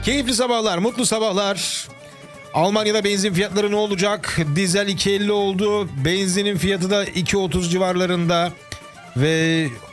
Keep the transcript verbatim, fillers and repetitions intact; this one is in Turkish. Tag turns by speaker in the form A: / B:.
A: Keyifli sabahlar, mutlu sabahlar. Almanya'da benzin fiyatları ne olacak? Dizel iki elli oldu. Benzinin fiyatı da iki otuz civarlarında. Ve